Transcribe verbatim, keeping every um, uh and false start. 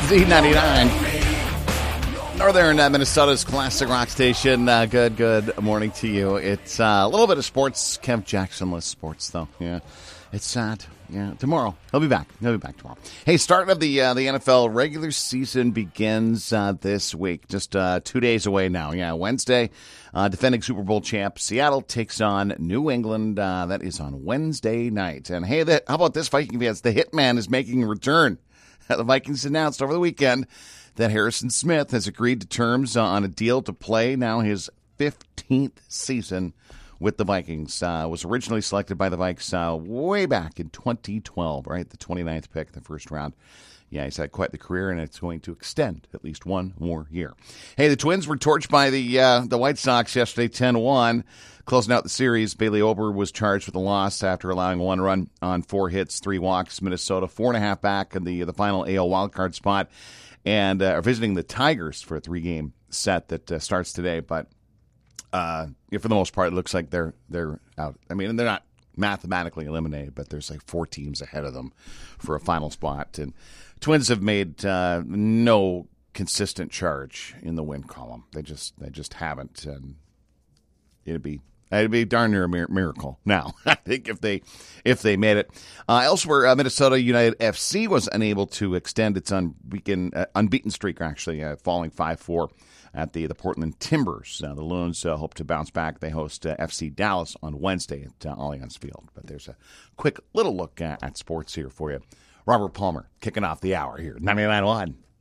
Z ninety-nine. Northern uh, Minnesota's classic rock station. Uh, good, good morning to you. It's uh, a little bit of sports. Kev Jackson-less sports, though. Yeah, it's sad. Yeah, tomorrow. He'll be back. He'll be back tomorrow. Hey, start of the uh, the N F L regular season begins uh, this week. Just uh, two days away now. Yeah, Wednesday. Uh, defending Super Bowl champ Seattle takes on New England. Uh, that is on Wednesday night. And hey, that, how about this, Viking fans? The Hitman is making a return. The Vikings announced over the weekend that Harrison Smith has agreed to terms on a deal to play now his fifteenth season with the Vikings. Uh, was originally selected by the Vikes uh, way back in twenty twelve, right? The twenty-ninth pick, the first round. Yeah, he's had quite the career, and it's going to extend at least one more year. Hey, the Twins were torched by the uh, the White Sox yesterday, ten one. Closing out the series, Bailey Ober was charged with a loss after allowing one run on four hits, three walks. Minnesota, four and a half back in the, the final A L wildcard spot, and uh, are visiting the Tigers for a three-game set that uh, starts today. But uh, yeah, for the most part, it looks like they're they're out. I mean, they're not mathematically eliminated, but there's like four teams ahead of them for a final spot. And Twins have made uh, no consistent charge in the win column. They just they just haven't. And it'd be it'd be darn near a miracle now. I think if they if they made it. Uh, elsewhere, uh, Minnesota United F C was unable to extend its unbeaten uh, unbeaten streak. Actually, uh, falling five four at the the Portland Timbers. Uh, the Loons uh, hope to bounce back. They host uh, F C Dallas on Wednesday at uh, Allianz Field. But there's a quick little look uh, at sports here for you. Robert Palmer kicking off the hour here, ninety-nine point one